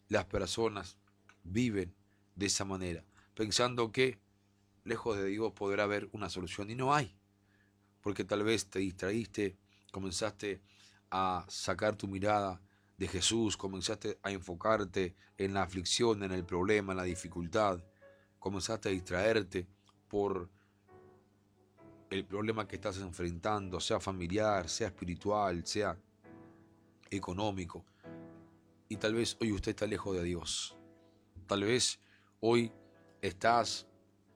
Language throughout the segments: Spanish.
las personas viven de esa manera, pensando que lejos de Dios podrá haber una solución y no hay, porque tal vez te distraíste, comenzaste a sacar tu mirada de Jesús, comenzaste a enfocarte en la aflicción, en el problema, en la dificultad, comenzaste a distraerte por el problema que estás enfrentando, sea familiar, sea espiritual, sea económico, y tal vez hoy usted está lejos de Dios. Tal vez hoy estás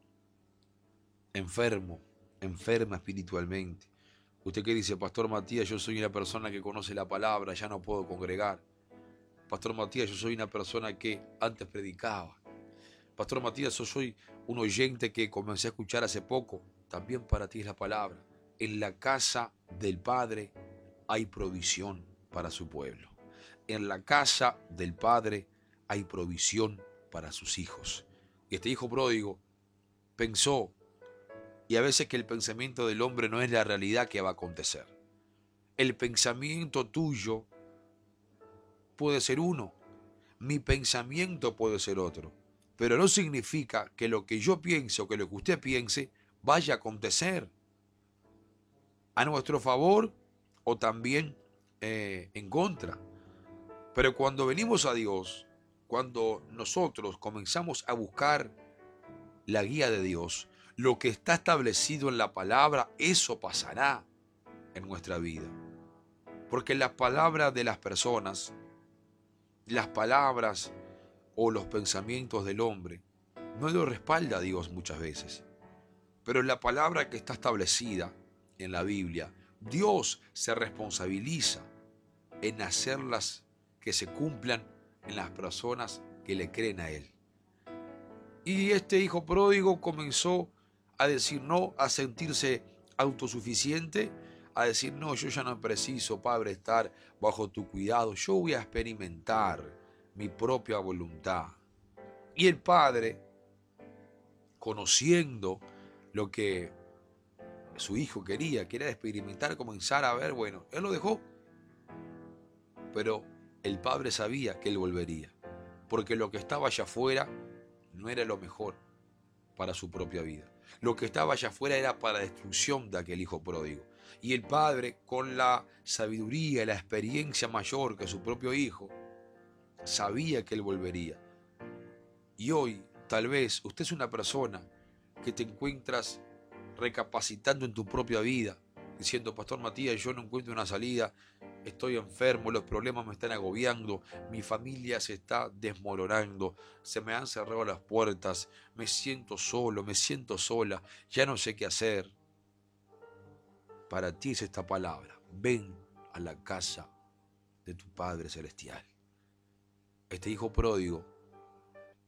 enfermo, enferma espiritualmente. Usted que dice, Pastor Matías, yo soy una persona que conoce la palabra, ya no puedo congregar. Pastor Matías, yo soy una persona que antes predicaba. Pastor Matías, yo soy un oyente que comencé a escuchar hace poco. También para ti es la palabra. En la casa del Padre hay provisión para su pueblo. En la casa del Padre hay provisión para sus hijos. Y este hijo pródigo pensó, y a veces que el pensamiento del hombre no es la realidad que va a acontecer. El pensamiento tuyo puede ser uno, mi pensamiento puede ser otro, pero no significa que lo que yo piense o que lo que usted piense vaya a acontecer a nuestro favor o también en contra. Pero cuando venimos a Dios, cuando nosotros comenzamos a buscar la guía de Dios, lo que está establecido en la palabra, eso pasará en nuestra vida. Porque las palabras de las personas, las palabras o los pensamientos del hombre, no lo respalda a Dios muchas veces. Pero en la palabra que está establecida en la Biblia, Dios se responsabiliza en hacerlas que se cumplan en las personas que le creen a Él. Y este hijo pródigo comenzó a decir no, a sentirse autosuficiente, a decir no, yo ya no preciso, Padre, estar bajo tu cuidado, yo voy a experimentar mi propia voluntad. Y el Padre, conociendo lo que su hijo quería, que era experimentar, comenzar a ver, bueno, él lo dejó, pero el Padre sabía que él volvería, porque lo que estaba allá afuera no era lo mejor para su propia vida. Lo que estaba allá afuera era para la destrucción de aquel hijo pródigo. Y el padre, con la sabiduría y la experiencia mayor que su propio hijo, sabía que él volvería. Y hoy, tal vez, usted es una persona que te encuentras recapacitando en tu propia vida, diciendo, Pastor Matías, yo no encuentro una salida, estoy enfermo, los problemas me están agobiando, mi familia se está desmoronando, se me han cerrado las puertas, me siento solo, me siento sola, ya no sé qué hacer. Para ti es esta palabra, ven a la casa de tu Padre Celestial. Este hijo pródigo